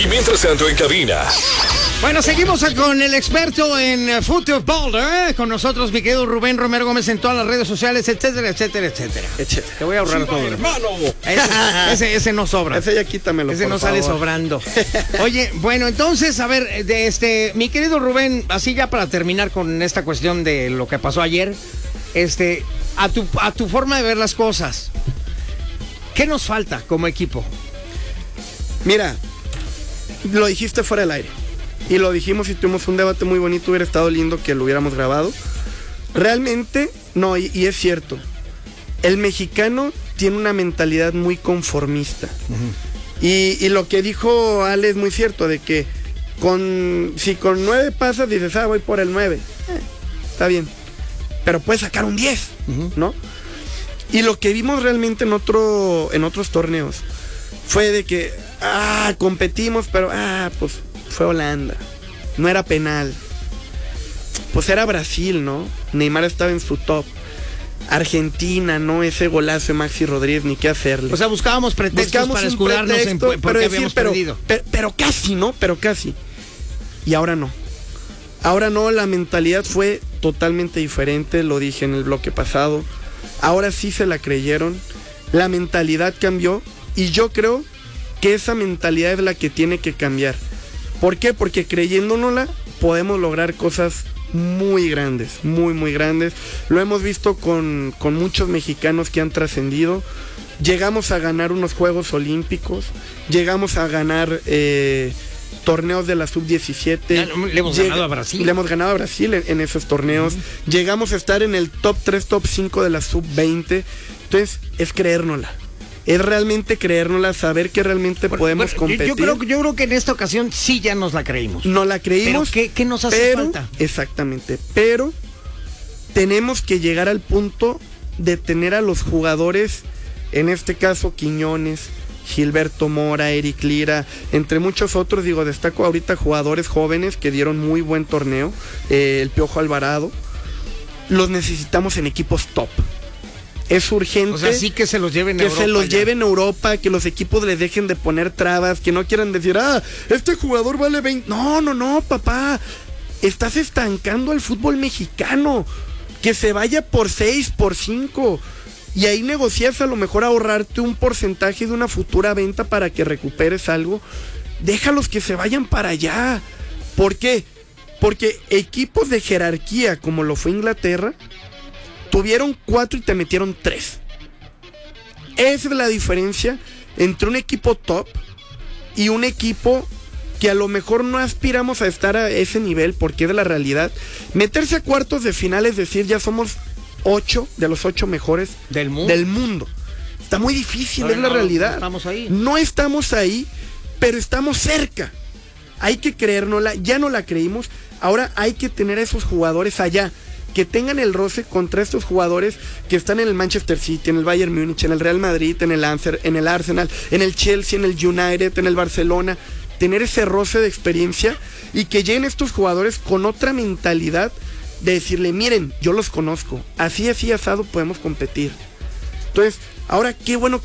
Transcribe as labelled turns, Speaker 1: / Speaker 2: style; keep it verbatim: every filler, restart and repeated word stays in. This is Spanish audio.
Speaker 1: Y mientras tanto en cabina.
Speaker 2: Bueno, seguimos con el experto en fútbol, ¿eh? Con nosotros, mi querido Rubén Romero Gómez, en todas las redes sociales, etcétera, etcétera, etcétera. etcétera. Te voy a ahorrar sí, todo.
Speaker 1: Hermano.
Speaker 2: Ese, ese, ese no sobra.
Speaker 3: Ese ya quítamelo,
Speaker 2: Ese
Speaker 3: por
Speaker 2: no
Speaker 3: favor.
Speaker 2: sale sobrando. Oye, bueno, entonces, a ver, de este, mi querido Rubén, así ya para terminar con esta cuestión de lo que pasó ayer, este, a tu, a tu forma de ver las cosas, ¿qué nos falta como equipo?
Speaker 3: Mira, lo dijiste fuera del aire. Y lo dijimos y tuvimos un debate muy bonito. Hubiera estado lindo que lo hubiéramos grabado. Realmente, no, y, y es cierto. El mexicano tiene una mentalidad muy conformista. Uh-huh. Y, y lo que dijo Ale es muy cierto, de que con si con nueve pasas dices, ah, voy por el nueve. Eh, está bien. Pero puedes sacar un diez, uh-huh. ¿no? Y lo que vimos realmente en, otro, en otros torneos fue de que, ah, competimos, pero, ah, pues fue Holanda. No era penal. Pues era Brasil, ¿no? Neymar estaba en su top. Argentina, ¿no? Ese golazo de Maxi Rodríguez, ni qué hacerle.
Speaker 2: O sea, buscábamos pretextos
Speaker 3: buscábamos
Speaker 2: para escudarnos pretexto, en porque
Speaker 3: decir,
Speaker 2: habíamos
Speaker 3: pero,
Speaker 2: perdido.
Speaker 3: Pero, pero casi, ¿no? Pero casi. Y ahora no. Ahora no, la mentalidad fue totalmente diferente, lo dije en el bloque pasado. Ahora sí se la creyeron. La mentalidad cambió. Y yo creo que esa mentalidad es la que tiene que cambiar. ¿Por qué? Porque creyéndonosla podemos lograr cosas muy grandes, muy muy grandes. Lo hemos visto con, con muchos mexicanos que han trascendido. Llegamos a ganar unos Juegos Olímpicos, llegamos a ganar eh, torneos de la sub diecisiete.
Speaker 2: Le hemos Lleg- ganado a Brasil.
Speaker 3: Le hemos ganado a Brasil en, en esos torneos. Uh-huh. Llegamos a estar en el top tres, top cinco de la sub veinte. Entonces, es creérnosla. Es realmente creérnosla, saber que realmente bueno, podemos bueno, competir.
Speaker 2: Yo, yo, creo, yo creo que en esta ocasión sí ya nos la creímos.
Speaker 3: No la creímos.
Speaker 2: ¿Pero qué, qué nos hace
Speaker 3: pero,
Speaker 2: falta?
Speaker 3: Exactamente. Pero tenemos que llegar al punto de tener a los jugadores, en este caso Quiñones, Gilberto Mora, Eric Lira, entre muchos otros. Digo, destaco ahorita jugadores jóvenes que dieron muy buen torneo. Eh, el Piojo Alvarado. Los necesitamos en equipos top. Es urgente.
Speaker 2: O sea, sí que se los lleven a
Speaker 3: que
Speaker 2: Europa.
Speaker 3: se los
Speaker 2: ya.
Speaker 3: lleven a Europa, que los equipos les dejen de poner trabas, que no quieran decir, ah, este jugador vale veinte. No, no, no, papá. Estás estancando al fútbol mexicano. Que se vaya por seis, por cinco. Y ahí negocias a lo mejor ahorrarte un porcentaje de una futura venta para que recuperes algo. Déjalos que se vayan para allá. ¿Por qué? Porque equipos de jerarquía como lo fue Inglaterra tuvieron cuatro y te metieron tres. Esa es la diferencia entre un equipo top y un equipo que a lo mejor no aspiramos a estar a ese nivel, porque es la realidad. Meterse a cuartos de final es decir, ya somos ocho de los ocho mejores
Speaker 2: del mundo.
Speaker 3: Del mundo. Está muy difícil,
Speaker 2: Pero
Speaker 3: es la
Speaker 2: no,
Speaker 3: realidad.
Speaker 2: No estamos ahí.
Speaker 3: No estamos ahí, pero estamos cerca. Hay que creérnosla, ya no la creímos. Ahora hay que tener a esos jugadores allá, que tengan el roce contra estos jugadores que están en el Manchester City, en el Bayern Múnich, en el Real Madrid, en el, Anser, en el Arsenal, en el Chelsea, en el United, en el Barcelona. Tener ese roce de experiencia y que lleguen estos jugadores con otra mentalidad de decirle, miren, yo los conozco, así, así, asado podemos competir. Entonces, ahora qué bueno